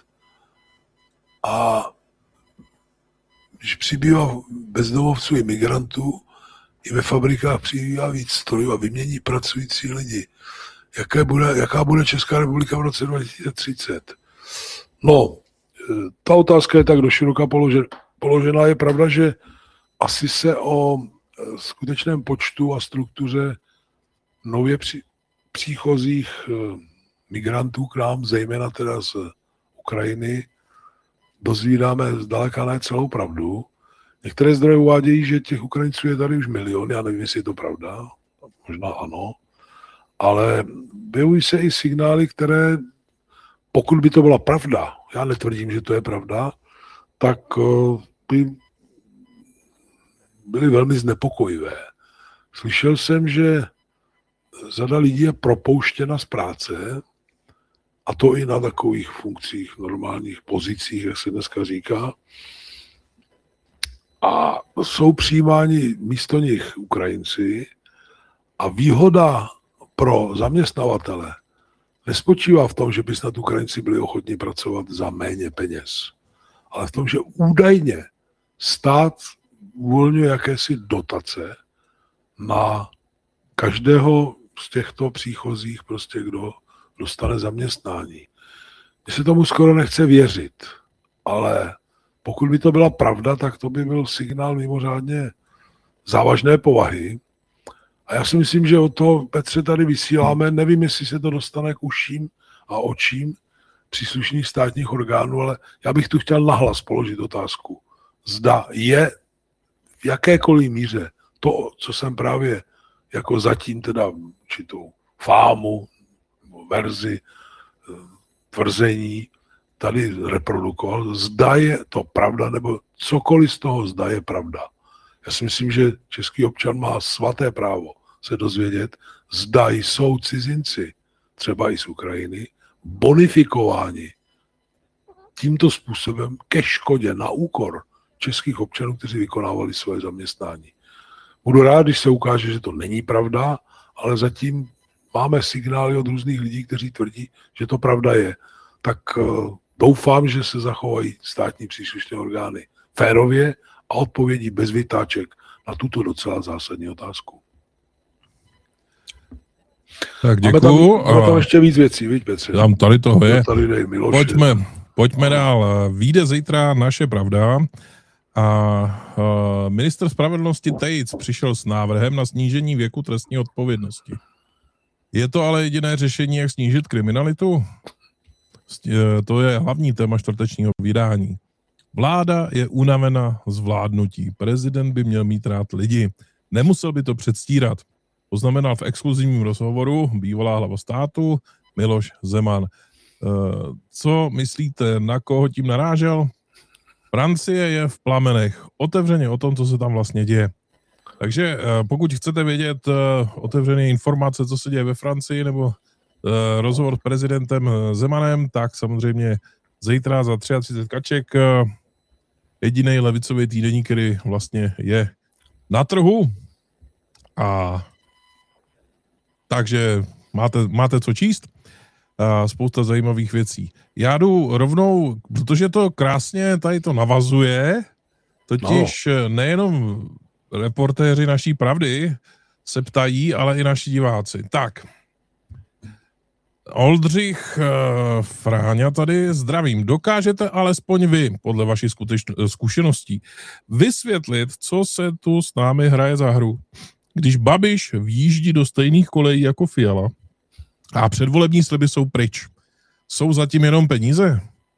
a když přibývá bezdomovců i migrantů, i ve fabrikách přibývá víc strojů a vymění pracující lidi. Jaké bude, jaká bude Česká republika v roce dva tisíce třicet? No, ta otázka je tak doširoka položená. Je pravda, že asi se o skutečném počtu a struktuře nově při, příchozích migrantů k nám, zejména teda z Ukrajiny, dozvídáme zdaleka ne celou pravdu. Některé zdroje uvádějí, že těch Ukrajinců je tady už milion, já nevím, jestli je to pravda, možná ano, ale objevují se i signály, které, pokud by to byla pravda, já netvrdím, že to je pravda, tak by byly velmi znepokojivé. Slyšel jsem, že řada lidí je propouštěna z práce, a to i na takových funkcích, normálních pozicích, jak se dneska říká. A jsou přijímáni místo nich Ukrajinci a výhoda pro zaměstnavatele nespočívá v tom, že by snad Ukrajinci byli ochotní pracovat za méně peněz, ale v tom, že údajně stát uvolňuje jakési dotace na každého z těchto příchozích prostě kdo dostane zaměstnání. Mně se tomu skoro nechce věřit, ale pokud by to byla pravda, tak to by byl signál mimořádně závažné povahy. A já si myslím, že o to, Petře, tady vysíláme, nevím, jestli se to dostane k uším a očím příslušných státních orgánů, ale já bych tu chtěl nahlas položit otázku. Zda je v jakékoliv míře to, co jsem právě jako zatím teda určitou fámu, verzi, tvrzení tady reprodukoval, zda je to pravda, nebo cokoliv z toho zda je pravda. Já si myslím, že český občan má svaté právo se dozvědět, zda jsou cizinci, třeba i z Ukrajiny, bonifikováni tímto způsobem ke škodě na úkor českých občanů, kteří vykonávali svoje zaměstnání. Budu rád, když se ukáže, že to není pravda, ale zatím máme signály od různých lidí, kteří tvrdí, že to pravda je. Tak uh, doufám, že se zachovají státní příslušné orgány férově a odpovědí bez vytáček na tuto docela zásadní otázku. Tak děkuju. Máme tam, máme tam ještě víc věcí, víš, Petře? Tam tady toho je. Tady dej Miloše. Pojďme, pojďme dál. Vyjde zítra Naše pravda a uh, ministr spravedlnosti Tejc přišel s návrhem na snížení věku trestní odpovědnosti. Je to ale jediné řešení, jak snížit kriminalitu? To je hlavní téma čtvrtečního vydání. Vláda je unavena z vládnutí. Prezident by měl mít rád lidi. Nemusel by to předstírat. Poznamenal v exkluzivním rozhovoru bývalá hlava státu Miloš Zeman. Co myslíte, na koho tím narážel? Francie je v plamenech. Otevřeně o tom, co se tam vlastně děje. Takže pokud chcete vědět otevřené informace, co se děje ve Francii, nebo rozhovor s prezidentem Zemanem, tak samozřejmě zítra za třicet tři kaček jediný levicový týdeník, který vlastně je na trhu. A takže máte, máte co číst. A spousta zajímavých věcí. Já jdu rovnou, protože to krásně tady to navazuje, totiž no. Nejenom reportéři Naší pravdy se ptají, ale i naši diváci. Tak, Oldřich uh, Fráňa tady, zdravím. Dokážete alespoň vy, podle vaší skuteč- zkušeností, vysvětlit, co se tu s námi hraje za hru, když Babiš vjíždí do stejných kolejí jako Fiala a předvolební sliby jsou pryč. Jsou zatím jenom peníze?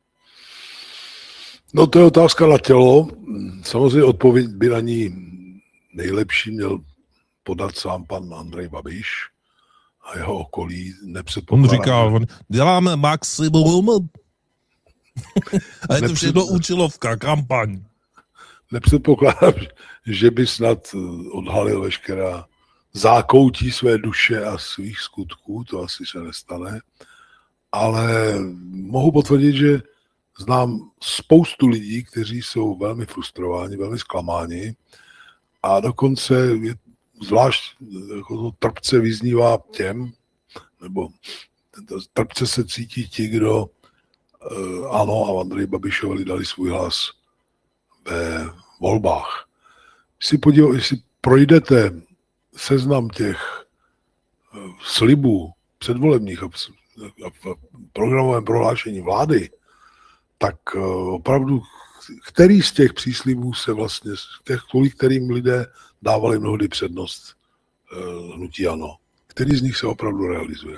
No to je otázka na tělo. Samozřejmě odpověď by na ní nejlepší měl podat sám pan Andrej Babiš a jeho okolí nepředpokládám. On říkal, on, děláme maximum a je to všechno účelovka, kampaň. Nepředpokládám, že by snad odhalil veškerá zákoutí své duše a svých skutků, to asi se nestane, ale mohu potvrdit, že znám spoustu lidí, kteří jsou velmi frustrováni, velmi zklamáni a dokonce je zvlášť jako to trpce vyznívá těm, nebo trpce se cítí ti, kdo uh, ano a Andrej Babišovi dali svůj hlas ve volbách. Když si, podíval, když si projdete seznam těch uh, slibů předvolebních a, a v programovém prohlášení vlády, tak uh, opravdu, který z těch příslibů se vlastně, těch, kvůli kterým lidé dávali mnohdy přednost uh, hnutí ANO, který z nich se opravdu realizuje?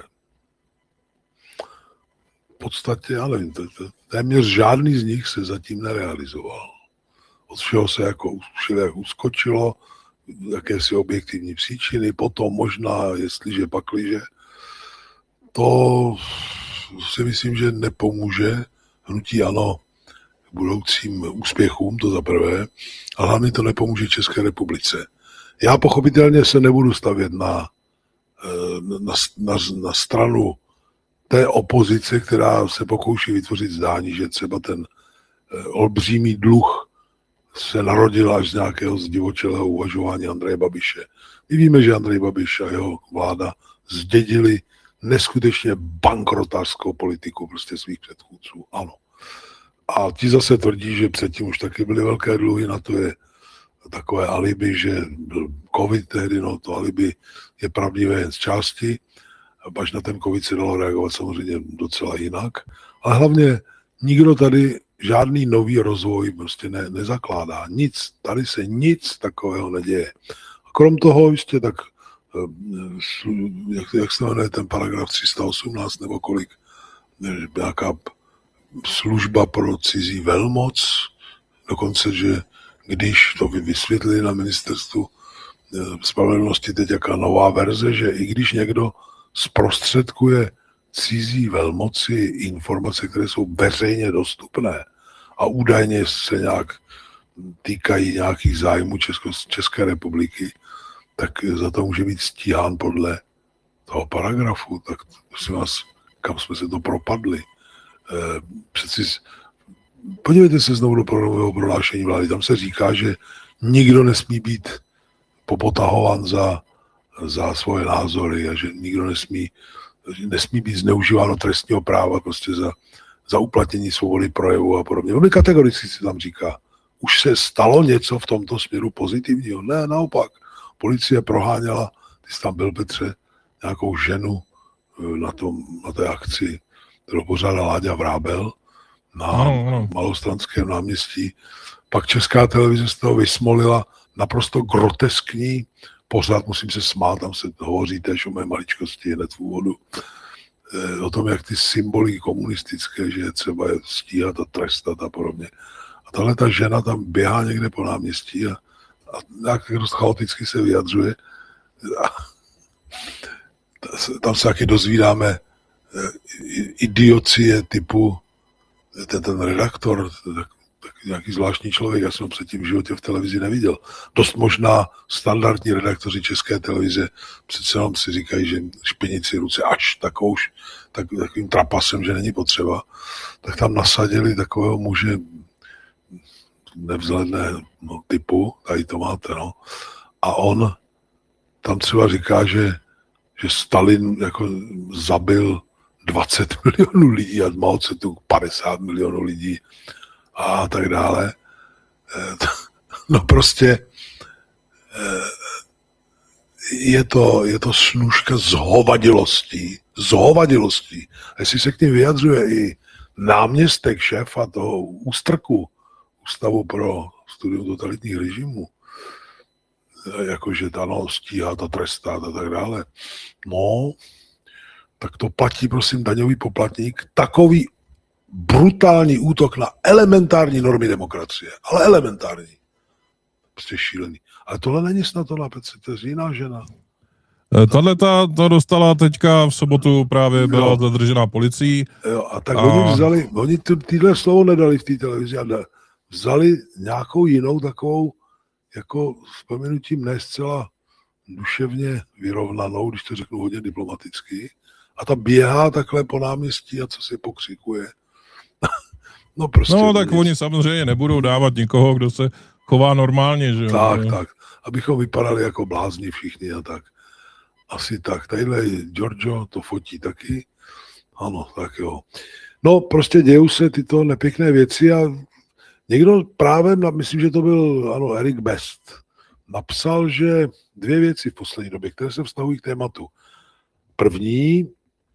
V podstatě, já nevím, to, to, téměř žádný z nich se zatím nerealizoval. Od všeho se jako uskočilo, jakési objektivní příčiny, potom možná, jestliže pakliže, to si myslím, že nepomůže hnutí ANO budoucím úspěchům, to za prvé, a hlavně to nepomůže České republice. Já pochopitelně se nebudu stavět na, na, na, na stranu té opozice, která se pokouší vytvořit zdání, že třeba ten olbřímý dluh se narodil až z nějakého zdivočelého uvažování Andreje Babiše. My víme, že Andrej Babiš a jeho vláda zdědili neskutečně bankrotářskou politiku prostě svých předchůdců. Ano. A ti zase tvrdí, že předtím už taky byly velké dluhy, na to je takové alibi, že byl covid tehdy, no to alibi je pravdivé jen z části, až na ten covid se dalo reagovat samozřejmě docela jinak, ale hlavně nikdo tady žádný nový rozvoj prostě ne, nezakládá. Nic, tady se nic takového neděje. A krom toho ještě tak, jak, jak se jmenuje ten paragraf tři sta osmnáct nebo kolik, nějaká služba pro cizí velmoc, dokonce, že když to vysvětlili na ministerstvu spravedlnosti teď jaká nová verze, že i když někdo zprostředkuje cizí velmoci informace, které jsou veřejně dostupné a údajně se nějak týkají nějakých zájmů Česko, České republiky, tak za to může být stíhán podle toho paragrafu. Tak prosím vás, kam jsme se to propadli. E, přeci podívejte se znovu do programového prohlášení vlády. Tam se říká, že nikdo nesmí být popotahován za, za svoje názory a že nikdo nesmí, nesmí být zneužíváno trestního práva prostě za, za uplatnění svobody projevu a podobně. Velmi kategoricky se tam říká. Už se stalo něco v tomto směru pozitivního? Ne, naopak. Policie proháněla, ty jsi tam byl, Petře, nějakou ženu na, tom, na té akci, kterou pořádal Láďa Vrábel na ano, ano. Malostranském náměstí. Pak Česká televize z toho vysmolila naprosto groteskní pořád, musím se smát, tam se hovoří též o mé maličkosti hned v úvodu, o tom, jak ty symboly komunistické, že je třeba je stíhat a trestat a podobně. A tahle ta žena tam běhá někde po náměstí a, a nějak dost chaoticky se vyjadřuje. A tam se taky dozvídáme idiocie typu ten, ten redaktor, tak, tak nějaký zvláštní člověk, já jsem ho předtím v životě v televizi neviděl. Dost možná standardní redaktoři České televize přece jenom si říkají, že špinici ruce až takovou, tak, takovým trapasem, že není potřeba. Tak tam nasadili takového muže nevzhledného typu, tady to máte, no. A on tam třeba říká, že, že Stalin jako zabil dvacet milionů lidí a Mao Tse-tung padesát milionů lidí a tak dále. No prostě je to, je to snůška zhovadilostí, zhovadilostí. A jestli se k tím vyjadřuje i náměstek šéfa toho ústrku, Ústavu pro studium totalitních režimů, jakože ano, stíhat a trestat a tak dále. No, tak to platí, prosím, daňový poplatník, takový brutální útok na elementární normy demokracie. Ale elementární. Prostě šílený. Ale tohle není snad ona, Petře, to je jiná žena. Tahle ta to dostala teďka v sobotu, právě byla jo. zadržená policií. Jo, a tak a... oni vzali, oni tyhle slovo nedali v té televizi, ale vzali nějakou jinou takovou, jako vzpomenutím ne zcela duševně vyrovnanou, když to řeknu hodně diplomaticky, a ta běhá takhle po náměstí a co si pokřikuje. No, prostě no tak nic. Oni samozřejmě nebudou dávat nikoho, kdo se chová normálně, že jo? Tak, tak. Abychom vypadali jako blázni všichni a tak. Asi tak. Tadyhle Giorgio to fotí taky. Ano, tak jo. No, prostě dějou se tyto nepěkné věci a někdo právě, myslím, že to byl, ano, Erik Best, napsal, že dvě věci v poslední době, které se vztahují k tématu. První,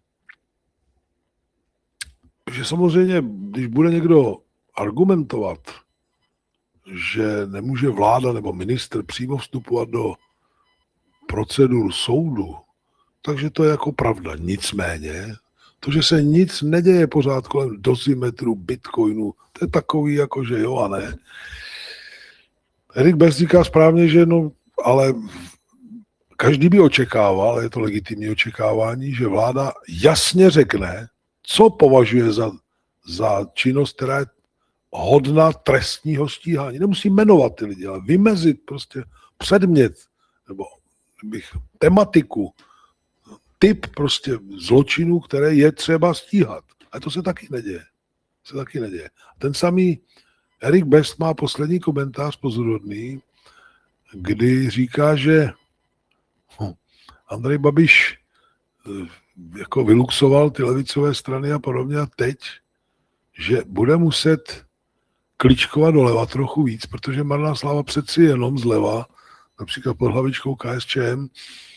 že samozřejmě, když bude někdo argumentovat, že nemůže vláda nebo ministr přímo vstupovat do procedur soudu, takže to je jako pravda. Nicméně, to, že se nic neděje pořád kolem dozimetru, bitcoinu, to je takový jako, že jo a ne. Erik Best říká správně, že no, ale každý by očekával, je to legitimní očekávání, že vláda jasně řekne, co považuje za, za činnost, která je hodna trestního stíhání. Nemusí jmenovat ty lidi, ale vymezit prostě předmět, nebo bych, tematiku, typ prostě zločinů, které je třeba stíhat. A to se taky neděje. Se taky neděje. Ten samý Erik Best má poslední komentář pozorodný, kdy říká, že Andrej Babiš jako vyluxoval ty levicové strany a podobně a teď, že bude muset kličkovat doleva trochu víc, protože Marná sláva přeci jenom zleva, například pod hlavičkou K S Č M,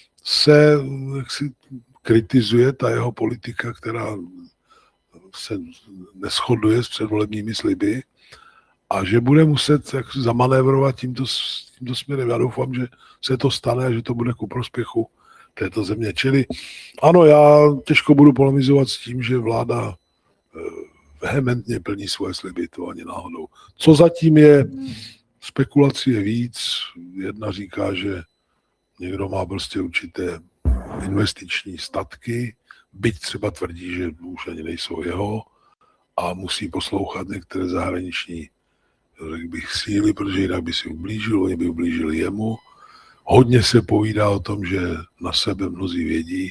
se jaksi kritizuje ta jeho politika, která se neshoduje s předvolebními sliby a že bude muset jak zamanévrovat tímto, tímto směrem. Já doufám, že se to stane a že to bude ku prospěchu této země. Čili ano, já těžko budu polemizovat s tím, že vláda vehementně plní svoje sliby, to ani náhodou. Co zatím je, spekulací je víc. Jedna říká, že někdo má prostě určité investiční statky, byť třeba tvrdí, že už ani nejsou jeho a musí poslouchat některé zahraniční, řekl bych, síly, protože jinak by si ublížil, oni by ublížili jemu. Hodně se povídá o tom, že na sebe mnozí vědí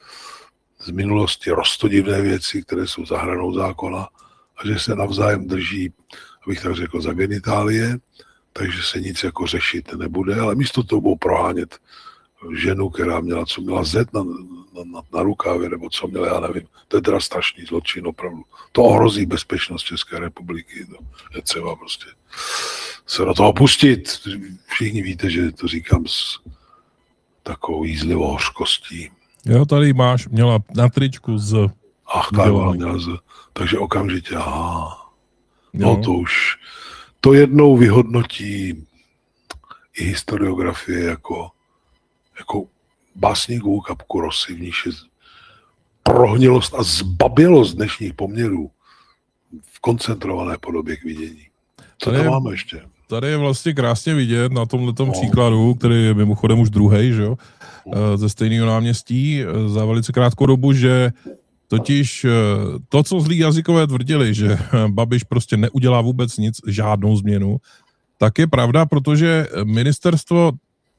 z minulosti roztodivné věci, které jsou za hranou zákona a že se navzájem drží, abych tak řekl, za genitálie, takže se nic jako řešit nebude, ale místo toho budou prohánět ženu, která měla, co měla zet na, na, na, na rukávě, nebo co měla, já nevím. To je teda strašný zločin, opravdu. To ohrozí bezpečnost České republiky. To je třeba prostě se do toho pustit. Všichni víte, že to říkám s takovou jízlivou hořkostí. Jo, tady máš, měla na tričku z... Ach, tak měla z... Takže okamžitě, aha. No jo. To už... To jednou vyhodnotí i historiografie jako jako básníkovou kapku rosy, v níž je prohnilost a zbabělost dnešních poměrů v koncentrované podobě k vidění. Co tam máme ještě? Tady je vlastně krásně vidět na tomhletom no. příkladu, který je mimochodem už druhej, že jo, no. ze stejného náměstí za velice krátkou dobu, že totiž to, co zlí jazykové tvrdili, že Babiš prostě neudělá vůbec nic, žádnou změnu, tak je pravda, protože ministerstvo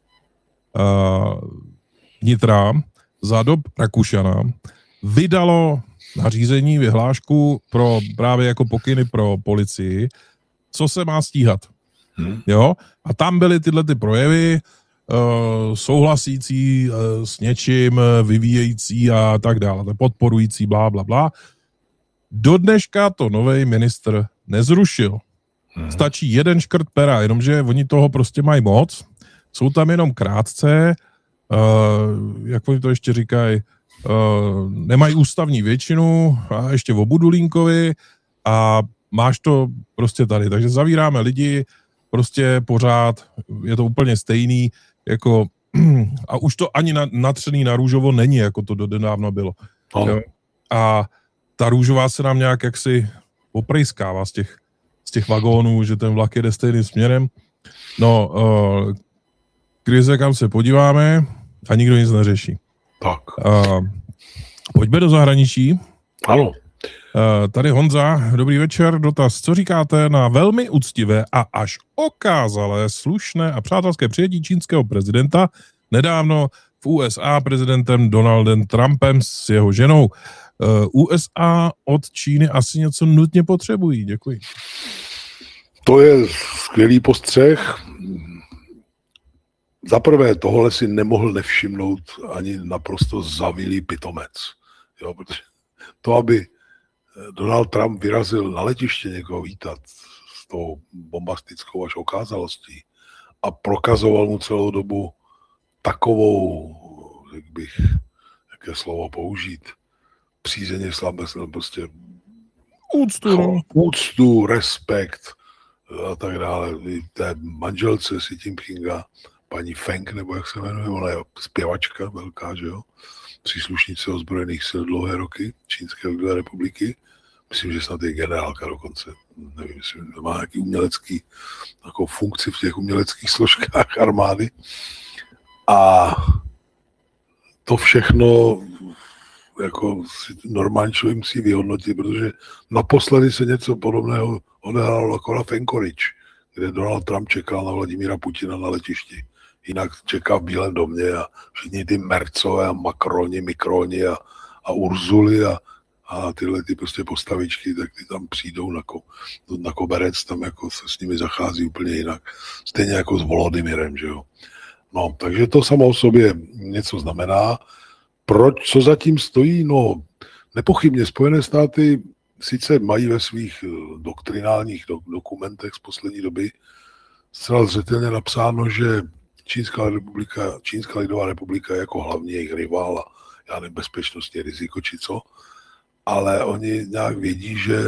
vnitra za dob Rakušana vydalo nařízení, vyhlášku pro právě jako pokyny pro policii, co se má stíhat. Hmm. Jo? A tam byly tyhle ty projevy uh, souhlasící uh, s něčím, vyvíjející a tak dále, podporující, blá, blá, blá. Do dneška to novej ministr nezrušil. Hmm. Stačí jeden škrt pera, jenomže oni toho prostě mají moc. Jsou tam jenom krátce, uh, jak oni to ještě říkají, uh, nemají ústavní většinu a ještě o Budulínkovi a máš to prostě tady. Takže zavíráme lidi, prostě pořád, je to úplně stejný, jako, a už to ani na, natřený na růžovo není, jako to dodávno bylo. Oh. A ta růžová se nám nějak jaksi oprejskává z těch, z těch vagónů, že ten vlak jede stejným směrem. No, uh, krize, kam se podíváme a nikdo nic neřeší. Tak. Uh, pojďme do zahraničí. Ano. Uh, tady Honza, dobrý večer, dotaz. Co říkáte na velmi úctivé a až okázalé, slušné a přátelské přijetí čínského prezidenta nedávno v U S A prezidentem Donaldem Trumpem s jeho ženou? Uh, U S A od Číny asi něco nutně potřebují. Děkuji. To je skvělý postřeh. Za prvé, tohle si nemohl nevšimnout ani naprosto zavilý pitomec. Jo, protože to, aby Donald Trump vyrazil na letiště někoho vítat s tou bombastickou až okázalostí a prokazoval mu celou dobu takovou, jak bych, jaké slovo použít, přízeně slabé, prostě úctu, no. úctu, respekt a tak dále. Té manželce Xi Jinpinga, paní Feng, nebo jak se jmenuje, ona je zpěvačka velká, že jo, příslušnice ozbrojených sil dlouhé roky Čínské lidové republiky. Myslím, že snad je generálka dokonce. Nevím, jestli má nějaký umělecký, takovou funkci v těch uměleckých složkách armády. A to všechno jako normální člověk musí vyhodnotit, protože naposledy se něco podobného odehrálo jako na Anchorage, kde Donald Trump čekal na Vladimíra Putina na letišti. Jinak čeká v Bílém domě a všichni ty Mercové a Macroni, Mikroni a, a Urzuly a, a tyhle ty prostě postavičky, tak ty tam přijdou na, ko, na koberec, tam jako se s nimi zachází úplně jinak. Stejně jako s Volodymyrem, že jo. No, takže to samo o sobě něco znamená. Proč, co zatím stojí? No, nepochybně Spojené státy sice mají ve svých doktrinálních do, dokumentech z poslední doby zcela zřetelně napsáno, že Čínská republika, Čínská lidová republika je jako hlavní jejich rival a já nevím, bezpečnostní riziko či co, ale oni nějak vědí, že